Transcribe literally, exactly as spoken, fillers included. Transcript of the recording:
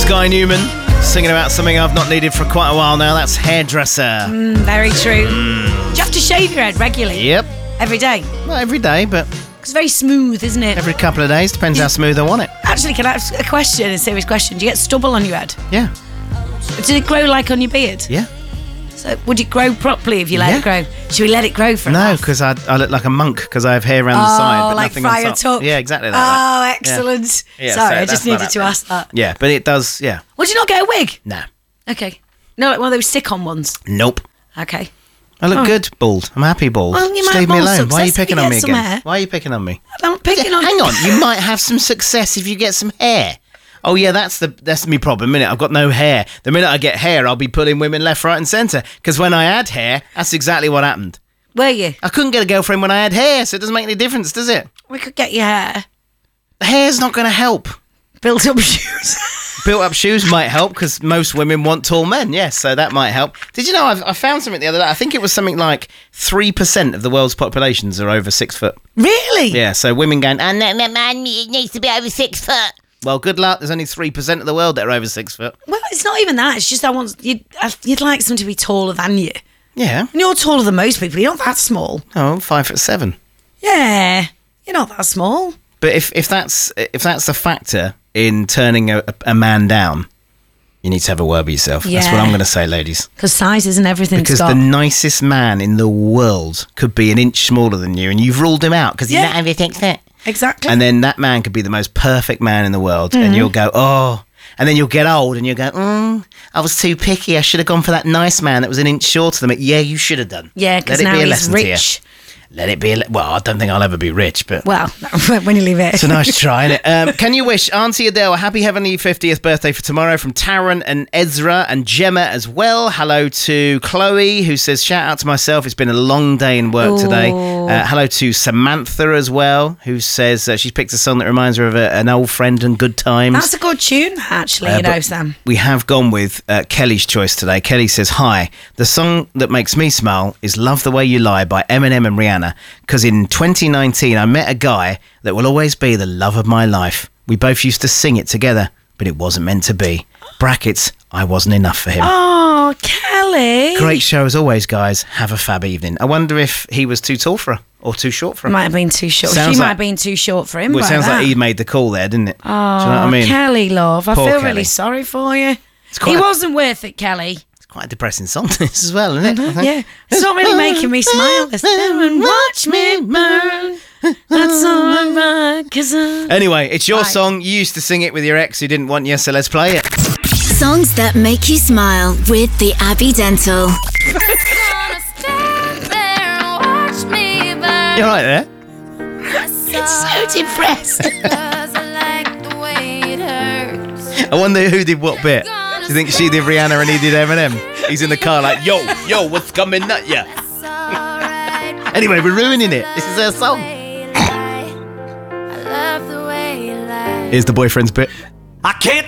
Sky Newman singing about something I've not needed for quite a while now. That's hairdresser. Mm, very true. Mm. Do you have to shave your head regularly? Yep. Every day? Not every day, but... It's very smooth, isn't it? Every couple of days. Depends how smooth I want it. Actually, can I ask a question, a serious question? Do you get stubble on your head? Yeah. Does it grow like on your beard? Yeah. So would it grow properly if you let Yeah. it grow? Should we let it grow for a No, laugh? because I, I look like a monk because I have hair around the side, Oh, but like nothing Friar on top. Tuck. Yeah, exactly like Oh, that. excellent. Yeah. Yeah, Sorry, so I that's just not needed to happening. ask that. Yeah, but it does, yeah. Would you not get a wig? No. Okay. No, like one of those stick-on ones. Nope. Okay. I look Oh. good bald. I'm happy bald. Well, you Just might leave have me more alone. Why are you success if picking you on get me some again? hair. Why are you picking on me? I'm picking on. Hang on, you might have some success if you get some hair. Oh yeah, that's the that's me problem, innit? I've got no hair. The minute I get hair, I'll be pulling women left, right, and centre. Because when I had hair, that's exactly what happened. Were you? I couldn't get a girlfriend when I had hair, so it doesn't make any difference, does it? We could get your hair. Hair's not going to help. Built up shoes. Built-up shoes might help because most women want tall men. Yes, so that might help. Did you know I've, I found something the other day? I think it was something like three percent of the world's populations are over six foot. Really? Yeah, so women going, oh, no, my man needs to be over six foot. Well, good luck. There's only three percent of the world that are over six foot. Well, it's not even that. It's just I want you'd you'd like someone to be taller than you. Yeah. And you're taller than most people. You're not that small. Oh, five foot seven. Yeah, you're not that small. But if, if that's if that's a factor in turning a, a man down, you need to have a word with yourself. That's what Yeah. I'm going to say, ladies. Because size isn't everything. Because Scott. the nicest man in the world could be an inch smaller than you, and you've ruled him out because he's Yeah. not everything fit. Exactly. And then that man could be the most perfect man in the world, Mm-hmm. and you'll go, oh. And then you'll get old, and you'll go, mm, I was too picky. I should have gone for that nice man that was an inch shorter than me. Yeah, you should have done. yeah, because Let it now be a he's lesson to you. rich. Let it be. A le- well, I don't think I'll ever be rich, but Well, when you leave it. it's a nice try, isn't it? Um, can you wish Auntie Adele a happy heavenly fiftieth birthday for tomorrow from Taryn and Ezra and Gemma as well. Hello to Chloe, who says, shout out to myself. It's been a long day in work today. Uh, hello to Samantha as well, who says uh, she's picked a song that reminds her of a, an old friend and good times. That's a good tune, actually, Uh, you know, but Sam. We have gone with uh, Kelly's choice today. Kelly says, hi, the song that makes me smile is Love the Way You Lie by Eminem and Rihanna, because in twenty nineteen I met a guy that will always be the love of my life. We both used to sing it together, but it wasn't meant to be. Brackets, I wasn't enough for him. Oh, Kelly. Great show as always, guys. Have a fab evening. I wonder if he was too tall for her or too short for her. Might have been too short. Sounds she might like- have been too short for him. Well, it by sounds that. like he made the call there, didn't it? Oh, Do you know what I mean? Kelly, love. I Poor feel Kelly. really sorry for you. quite He a- wasn't worth it, Kelly. It's quite a depressing song this as well, isn't it? I think. Yeah. It's not really making me smile. Let's and watch me burn. That's all right, 'cause I... Anyway, it's your Right. song. You used to sing it with your ex who didn't want you, so let's play it. Songs that make you smile with the Abbey Dental. You're right there. It's so depressing. I wonder who did what bit. Do you think she did Rihanna and he did Eminem? He's in the car like, yo, yo, what's coming at ya? Anyway, we're ruining it. This is her song. Here's the boyfriend's bit. I can't